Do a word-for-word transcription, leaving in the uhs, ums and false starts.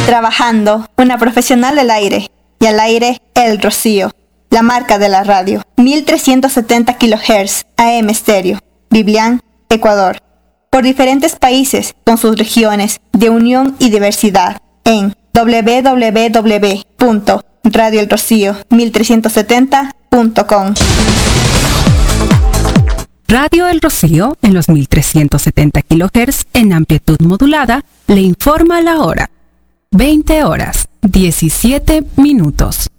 Trabajando, una profesional del aire. Y al aire, El Rocío, la marca de la radio. mil trescientos setenta kilohertz, A M estéreo. Biblián, Ecuador. Por diferentes países, con sus regiones de unión y diversidad. En doble u doble u doble u punto radio el rocío mil trescientos setenta punto com. Radio El Rocío, en los mil trescientos setenta kilohertz en amplitud modulada, le informa la hora. veinte horas, diecisiete minutos.